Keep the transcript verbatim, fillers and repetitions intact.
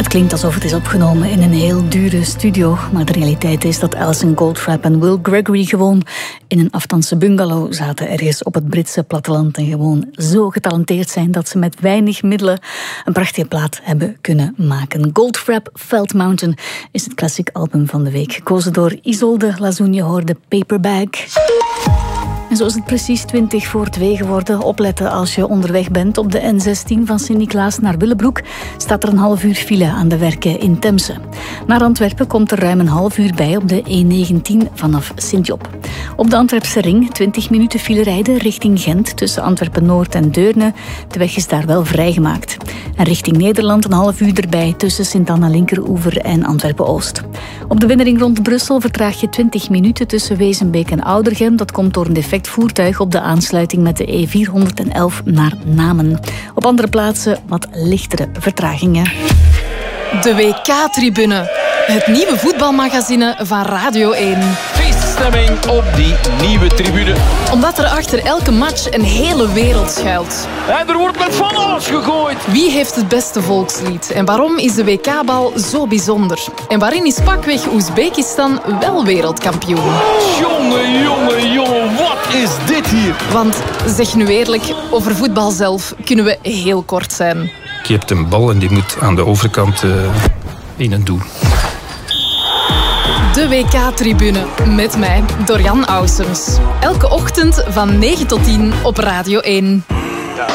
Het klinkt alsof het is opgenomen in een heel dure studio, maar de realiteit is dat Alison Goldfrapp en Will Gregory gewoon in een afstandse bungalow zaten ergens op het Britse platteland en gewoon zo getalenteerd zijn dat ze met weinig middelen een prachtige plaat hebben kunnen maken. Goldfrapp Felt Mountain is het klassiek album van de week, gekozen door Isolde Lazoen. Je hoorde Paperbag. En zo is het precies twintig voor twee geworden. Opletten als je onderweg bent op de N zestien van Sint-Niklaas naar Willebroek. Staat er een half uur file aan de werken in Temse. Naar Antwerpen komt er ruim een half uur bij op de E negentien vanaf Sint-Job. Op de Antwerpse ring twintig minuten file rijden richting Gent tussen Antwerpen-Noord en Deurne. De weg is daar wel vrijgemaakt. En richting Nederland een half uur erbij tussen Sint-Anna-Linkeroever en Antwerpen-Oost. Op de binnenring rond Brussel vertraag je twintig minuten tussen Wezenbeek en Oudergem. Dat komt door een defect voertuig op de aansluiting met de E vierhonderdelf naar Namen. Op andere plaatsen wat lichtere vertragingen. De W K-tribune. Het nieuwe voetbalmagazine van Radio één. Feeststemming op die nieuwe tribune. Omdat er achter elke match een hele wereld schuilt. En er wordt met van alles gegooid. Wie heeft het beste volkslied? En waarom is de W K-bal zo bijzonder? En waarin is pakweg Oezbekistan wel wereldkampioen? Jongen, jongen, jongen, wat is dit hier? Want, zeg nu eerlijk, over voetbal zelf kunnen we heel kort zijn. Je hebt een bal en die moet aan de overkant uh, in een doel. De W K-tribune met mij, Dorian Ausums. Elke ochtend van negen tot tien op Radio één.